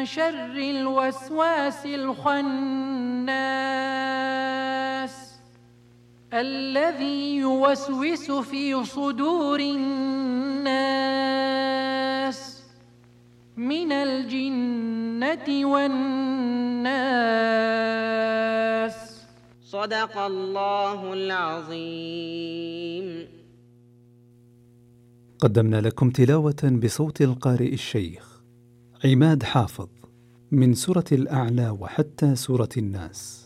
شر الوسواس الخناس الذي يوسوس في صدور الناس من الجنة والناس. صدق الله العظيم. قدمنا لكم تلاوة بصوت القارئ الشيخ عماد حافظ من سورة الأعلى وحتى سورة الناس.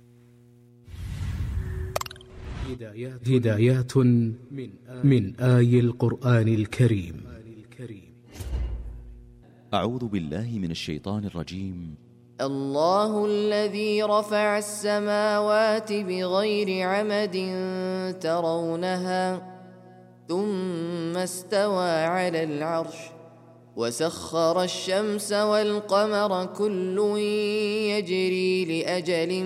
هدايات من آي القرآن الكريم. أعوذ بالله من الشيطان الرجيم. الله الذي رفع السماوات بغير عمد ترونها ثم استوى على العرش وسخر الشمس والقمر كل يجري لأجل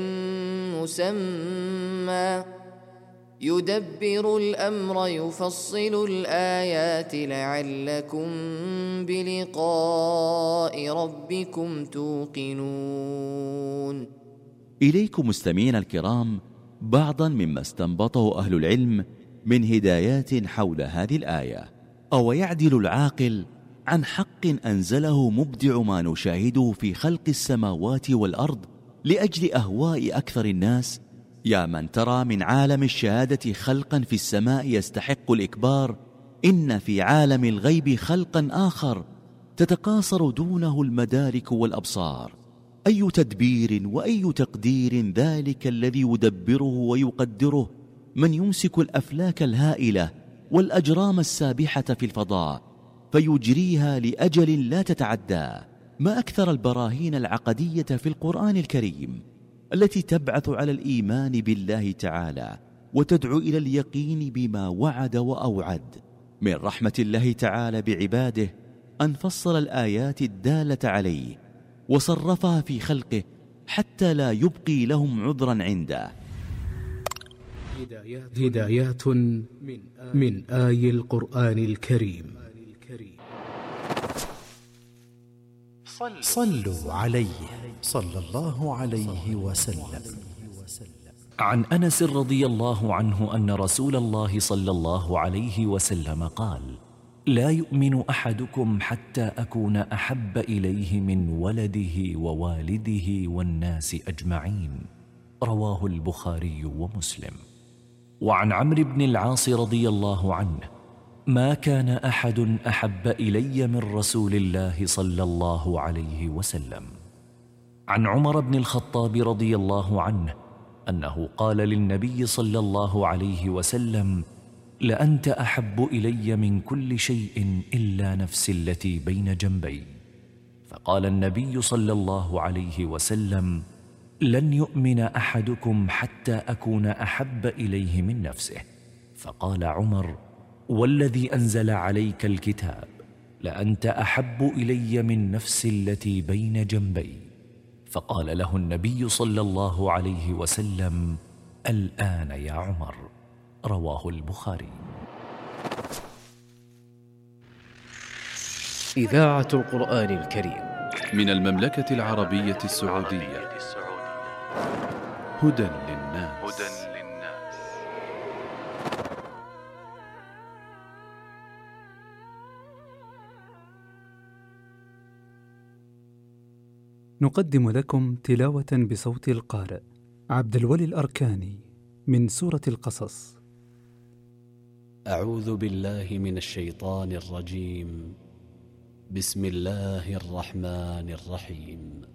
مسمى يدبر الأمر يفصل الآيات لعلكم بلقاء ربكم توقنون. إليكم مستمعينا الكرام بعضا مما استنبطه أهل العلم من هدايات حول هذه الآية. أو يعدل العاقل عن حق أنزله مبدع ما نشاهده في خلق السماوات والأرض لأجل أهواء أكثر الناس؟ يا من ترى من عالم الشهادة خلقا في السماء يستحق الإكبار، إن في عالم الغيب خلقا آخر تتقاصر دونه المدارك والأبصار. أي تدبير وأي تقدير ذلك الذي يدبره ويقدره من يمسك الأفلاك الهائلة والأجرام السابحة في الفضاء فيجريها لأجل لا تتعدى. ما أكثر البراهين العقدية في القرآن الكريم التي تبعث على الإيمان بالله تعالى وتدعو إلى اليقين بما وعد وأوعد. من رحمة الله تعالى بعباده أن فصل الآيات الدالة عليه وصرفها في خلقه حتى لا يبقي لهم عذرا عنده. هدايات من آي القرآن الكريم. صلوا عليه صلى الله عليه وسلم. عن أنس رضي الله عنه أن رسول الله صلى الله عليه وسلم قال: لا يؤمن أحدكم حتى أكون أحب إليه من ولده ووالده والناس أجمعين. رواه البخاري ومسلم. وعن عمرو بن العاص رضي الله عنه: ما كان أحد أحب إلي من رسول الله صلى الله عليه وسلم. عن عمر بن الخطاب رضي الله عنه أنه قال للنبي صلى الله عليه وسلم: لأنت أحب إلي من كل شيء إلا نفسي التي بين جنبي. فقال النبي صلى الله عليه وسلم: لن يؤمن أحدكم حتى أكون أحب إليه من نفسه. فقال عمر: والذي أنزل عليك الكتاب لأنت أحب إلي من نفسي التي بين جنبي. فقال له النبي صلى الله عليه وسلم: الآن يا عمر. رواه البخاري. إذاعة القرآن الكريم من المملكة العربية السعودية. هدى للناس. نقدم لكم تلاوة بصوت القارئ عبد الولي الأركاني من سورة القصص. أعوذ بالله من الشيطان الرجيم. بسم الله الرحمن الرحيم.